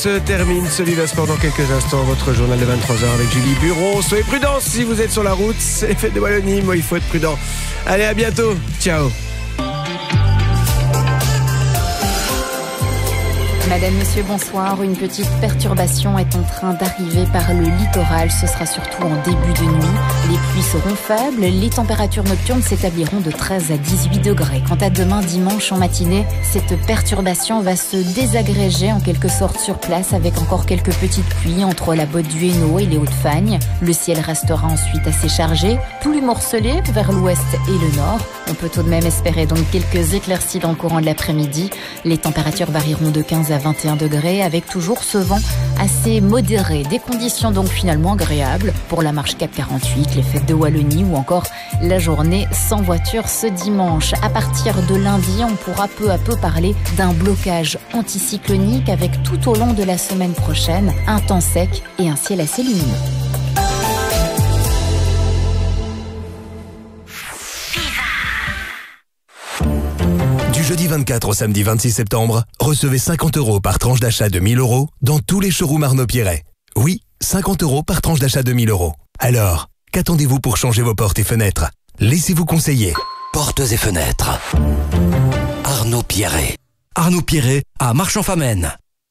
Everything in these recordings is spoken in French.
se termine ce Viva Sport dans quelques instants. Votre journal de 23h avec Julie Bureau. Soyez prudents si vous êtes sur la route. C'est les fêtes de Wallonie, moi il faut être prudent. Allez, à bientôt. Ciao. Madame, monsieur, bonsoir. Une petite perturbation est en train d'arriver par le littoral. Ce sera surtout en début de nuit. Les pluies seront faibles. Les températures nocturnes s'établiront de 13 à 18 degrés. Quant à demain, dimanche en matinée, cette perturbation va se désagréger en quelque sorte sur place avec encore quelques petites pluies entre la Botte du Hainaut et les Hauts-de-Fagne. Le ciel restera ensuite assez chargé, plus morcelé vers l'ouest et le nord. On peut tout de même espérer donc quelques éclaircies dans le courant de l'après-midi. Les températures varieront de 15 à 21 degrés avec toujours ce vent assez modéré. Des conditions donc finalement agréables pour la marche Cap 48, les fêtes de Wallonie ou encore la journée sans voiture ce dimanche. À partir de lundi, on pourra peu à peu parler d'un blocage anticyclonique avec tout au long de la semaine prochaine un temps sec et un ciel assez lumineux. Jeudi 24 au samedi 26 septembre, recevez 50 € par tranche d'achat de 1 000 € dans tous les showrooms Arnaud Pierret. Oui, 50 € par tranche d'achat de 1 000 €. Alors, qu'attendez-vous pour changer vos portes et fenêtres? Laissez-vous conseiller. Portes et fenêtres. Arnaud Pierret. Arnaud Pierret à Marchand-Famenne.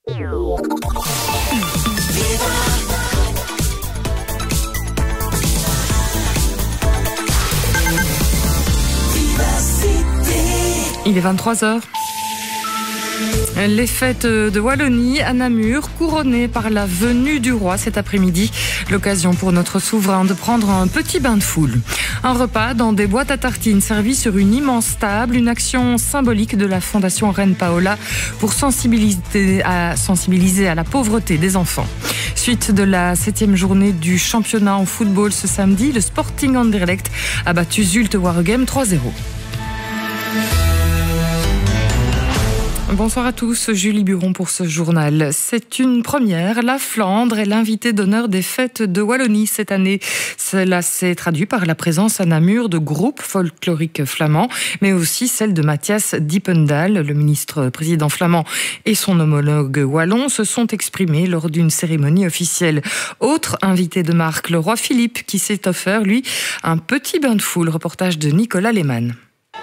Il est 23h. Les fêtes de Wallonie à Namur, couronnées par la venue du roi cet après-midi. L'occasion pour notre souverain de prendre un petit bain de foule. Un repas dans des boîtes à tartines servies sur une immense table, une action symbolique de la Fondation Reine Paola pour sensibiliser à la pauvreté des enfants. Suite de la 7e journée du championnat en football ce samedi, le Sporting Anderlecht a battu Zulte Waregem 3-0. Bonsoir à tous, Julie Buron pour ce journal. C'est une première, la Flandre est l'invité d'honneur des fêtes de Wallonie cette année. Cela s'est traduit par la présence à Namur de groupes folkloriques flamands, mais aussi celle de Mathias Diependahl. Le ministre-président flamand et son homologue wallon se sont exprimés lors d'une cérémonie officielle. Autre invité de marque, le roi Philippe, qui s'est offert, lui, un petit bain de foule. Reportage de Nicolas Lehmann.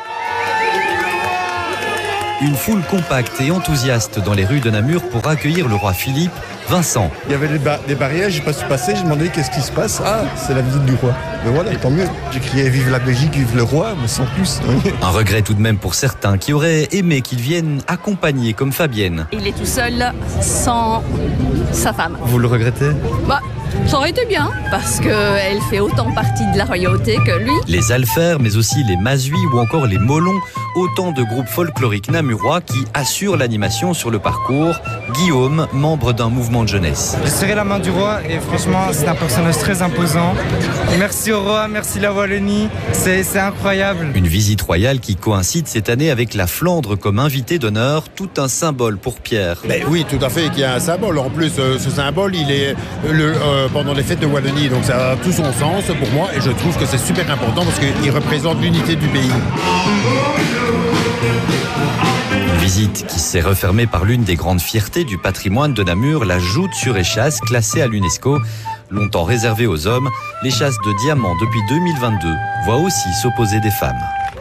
Une foule compacte et enthousiaste dans les rues de Namur pour accueillir le roi Philippe. Vincent. Il y avait des barrières, j'ai pas su passer, j'ai demandé qu'est-ce qui se passe. Ah, c'est la visite du roi. Mais voilà, tant mieux. J'ai crié vive la Belgique, vive le roi, mais sans plus. Un regret tout de même pour certains qui auraient aimé qu'il vienne accompagné comme Fabienne. Il est tout seul, sans sa femme. Vous le regrettez ? Ça aurait été bien, parce qu'elle fait autant partie de la royauté que lui. Les Alfers, mais aussi les Masuis ou encore les Molons, autant de groupes folkloriques namurois qui assurent l'animation sur le parcours. Guillaume, membre d'un mouvement de jeunesse. J'ai serré la main du roi et franchement, c'est un personnage très imposant. Merci au roi, merci la Wallonie, c'est incroyable. Une visite royale qui coïncide cette année avec la Flandre comme invité d'honneur, tout un symbole pour Pierre. Oui, tout à fait, qu'il y a un symbole. En plus, ce symbole, il est pendant les fêtes de Wallonie, donc ça a tout son sens pour moi et je trouve que c'est super important parce qu'il représente l'unité du pays. Une visite qui s'est refermée par l'une des grandes fiertés du patrimoine de Namur, la joute sur échasse classée à l'UNESCO. Longtemps réservée aux hommes, l'échasse de diamant depuis 2022 voit aussi s'opposer des femmes.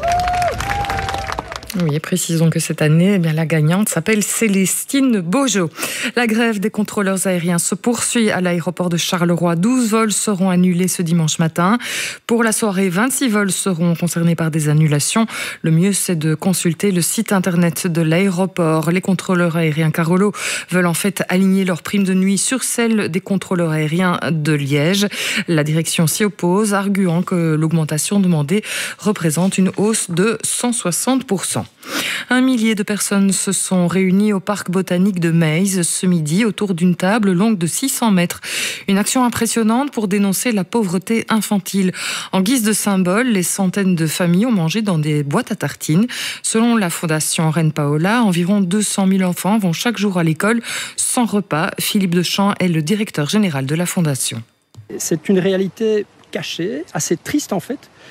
Oui, précisons que cette année, la gagnante s'appelle Célestine Beaujeau. La grève des contrôleurs aériens se poursuit à l'aéroport de Charleroi. 12 vols seront annulés ce dimanche matin. Pour la soirée, 26 vols seront concernés par des annulations. Le mieux, c'est de consulter le site internet de l'aéroport. Les contrôleurs aériens Carolo veulent en fait aligner leurs primes de nuit sur celles des contrôleurs aériens de Liège. La direction s'y oppose, arguant que l'augmentation demandée représente une hausse de 160%. 1 millier de personnes se sont réunies au parc botanique de Meize ce midi autour d'une table longue de 600 mètres. Une action impressionnante pour dénoncer la pauvreté infantile. En guise de symbole, les centaines de familles ont mangé dans des boîtes à tartines. Selon la Fondation Reine Paola, environ 200 000 enfants vont chaque jour à l'école sans repas. Philippe Deschamps est le directeur général de la Fondation. C'est une réalité cachée, assez triste en fait,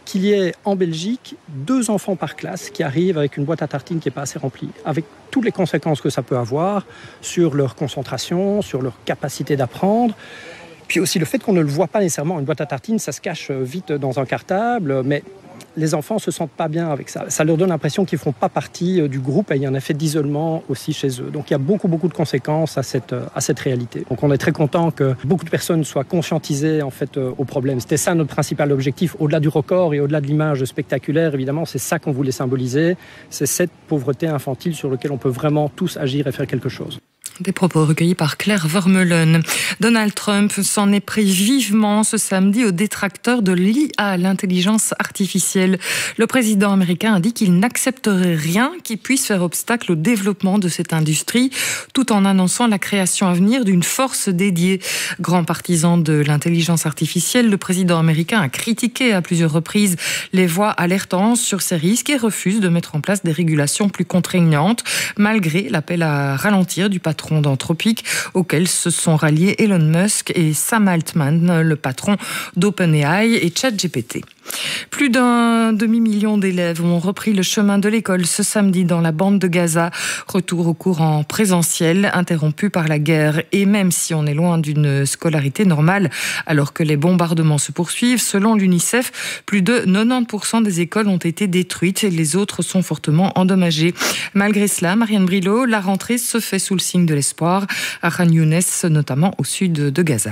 qu'il y ait en Belgique 2 enfants par classe qui arrivent avec une boîte à tartines qui n'est pas assez remplie, avec toutes les conséquences que ça peut avoir sur leur concentration, sur leur capacité d'apprendre. Puis aussi le fait qu'on ne le voit pas nécessairement. Une boîte à tartines, ça se cache vite dans un cartable, mais les enfants ne se sentent pas bien avec ça. Ça leur donne l'impression qu'ils ne font pas partie du groupe et il y a un effet d'isolement aussi chez eux. Donc il y a beaucoup de conséquences à cette réalité. Donc on est très content que beaucoup de personnes soient conscientisées en fait, au problème. C'était ça notre principal objectif. Au-delà du record et au-delà de l'image spectaculaire, évidemment, c'est ça qu'on voulait symboliser. C'est cette pauvreté infantile sur laquelle on peut vraiment tous agir et faire quelque chose. Des propos recueillis par Claire Vermeulen. Donald Trump s'en est pris vivement ce samedi aux détracteurs de l'IA, l'intelligence artificielle. Le président américain a dit qu'il n'accepterait rien qui puisse faire obstacle au développement de cette industrie, tout en annonçant la création à venir d'une force dédiée. Grand partisan de l'intelligence artificielle, le président américain a critiqué à plusieurs reprises les voix alertant sur ces risques et refuse de mettre en place des régulations plus contraignantes, malgré l'appel à ralentir du patron d'Anthropic, auquel se sont ralliés Elon Musk et Sam Altman, le patron d'OpenAI et ChatGPT. Plus d'1 demi-million d'élèves ont repris le chemin de l'école ce samedi dans la bande de Gaza. Retour au cours en présentiel, interrompu par la guerre. Et même si on est loin d'une scolarité normale, alors que les bombardements se poursuivent, selon l'UNICEF, plus de 90% des écoles ont été détruites et les autres sont fortement endommagées. Malgré cela, Marianne Brilot, la rentrée se fait sous le signe de l'espoir, à Khan Younes, notamment au sud de Gaza.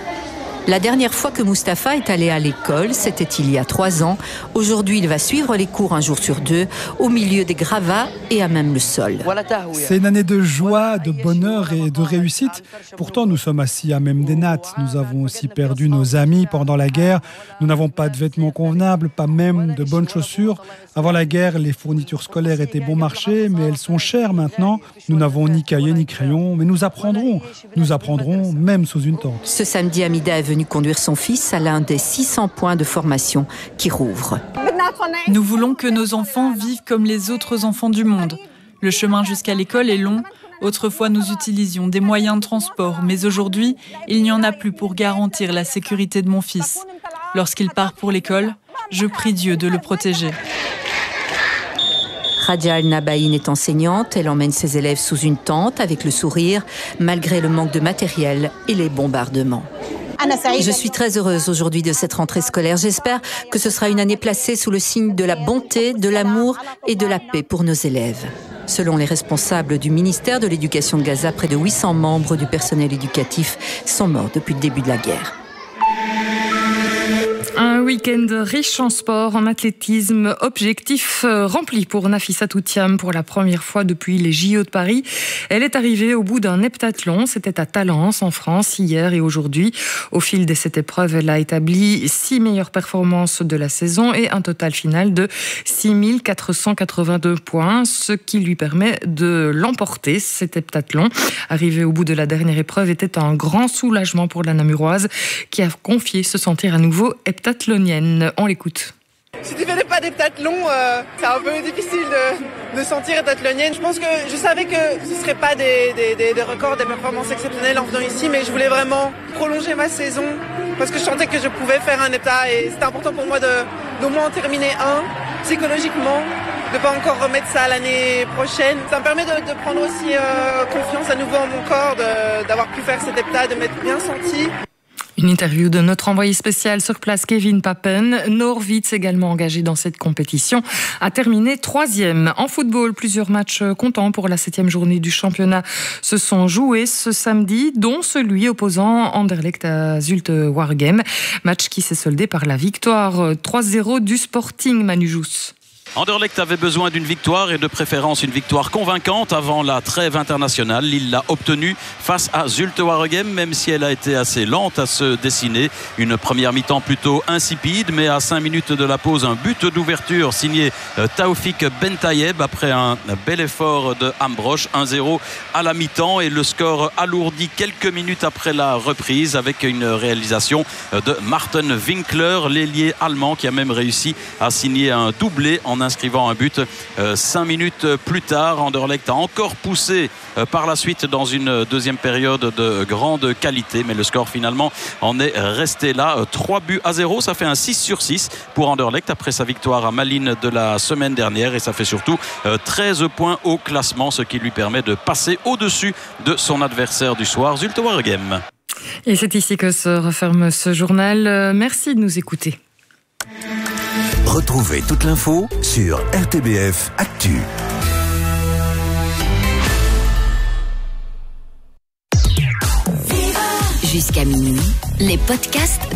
La dernière fois que Mustapha est allé à l'école, c'était il y a 3 ans. Aujourd'hui, il va suivre les cours un jour sur 2, au milieu des gravats et à même le sol. C'est une année de joie, de bonheur et de réussite. Pourtant, nous sommes assis à même des nattes. Nous avons aussi perdu nos amis pendant la guerre. Nous n'avons pas de vêtements convenables, pas même de bonnes chaussures. Avant la guerre, les fournitures scolaires étaient bon marché, mais elles sont chères maintenant. Nous n'avons ni cahiers ni crayons, mais nous apprendrons. Nous apprendrons même sous une tente. Ce samedi, Amida est venue conduire son fils à l'un des 600 points de formation qui rouvrent. Nous voulons que nos enfants vivent comme les autres enfants du monde. Le chemin jusqu'à l'école est long. Autrefois, nous utilisions des moyens de transport, mais aujourd'hui, il n'y en a plus pour garantir la sécurité de mon fils. Lorsqu'il part pour l'école, je prie Dieu de le protéger. Radia Al-Nabaïn est enseignante. Elle emmène ses élèves sous une tente avec le sourire, malgré le manque de matériel et les bombardements. Je suis très heureuse aujourd'hui de cette rentrée scolaire. J'espère que ce sera une année placée sous le signe de la bonté, de l'amour et de la paix pour nos élèves. Selon les responsables du ministère de l'Éducation de Gaza, près de 800 membres du personnel éducatif sont morts depuis le début de la guerre. Un week-end riche en sport, en athlétisme, objectif rempli pour Nafissa Toutiam pour la première fois depuis les JO de Paris. Elle est arrivée au bout d'un heptathlon, c'était à Talence en France hier et aujourd'hui. Au fil de cette épreuve, elle a établi 6 meilleures performances de la saison et un total final de 6 482 points, ce qui lui permet de l'emporter, cet heptathlon. Arrivée au bout de la dernière épreuve était un grand soulagement pour la Namuroise qui a confié se sentir à nouveau heptathlonienne. On l'écoute. Si tu faisais pas d'heptathlon, c'est un peu difficile de sentir heptathlonienne. Je pense que je savais que ce ne serait pas des records, des performances exceptionnelles en venant ici, mais je voulais vraiment prolonger ma saison parce que je sentais que je pouvais faire un heptat et c'était important pour moi d'au moins en terminer un psychologiquement, de pas encore remettre ça l'année prochaine. Ça me permet de prendre aussi confiance à nouveau en mon corps, d'avoir pu faire cet heptat, de m'être bien senti. Une interview de notre envoyé spécial sur place, Kevin Papen. Norwitz, également engagé dans cette compétition, a terminé 3e. En football, plusieurs matchs comptants pour la 7e journée du championnat se sont joués ce samedi, dont celui opposant Anderlecht à Zulte Waregem. Match qui s'est soldé par la victoire 3-0 du Sporting Manujous. Anderlecht avait besoin d'une victoire et de préférence une victoire convaincante avant la trêve internationale. Il l'a obtenue face à Zulte Waregem, même si elle a été assez lente à se dessiner. Une première mi-temps plutôt insipide, mais à 5 minutes de la pause, un but d'ouverture signé Taoufik Bentayeb après un bel effort de Ambrosch. 1-0 à la mi-temps et le score alourdi quelques minutes après la reprise avec une réalisation de Martin Winkler, l'ailier allemand qui a même réussi à signer un doublé en inscrivant un but 5 minutes plus tard. Anderlecht a encore poussé par la suite dans une deuxième période de grande qualité, mais le score finalement en est resté là. 3-0, ça fait un 6/6 pour Anderlecht après sa victoire à Malines de la semaine dernière, et ça fait surtout 13 points au classement, ce qui lui permet de passer au-dessus de son adversaire du soir, Zulte Waregem. Et c'est ici que se referme ce journal. Merci de nous écouter. Retrouvez toute l'info sur RTBF Actu. Jusqu'à minuit, les podcasts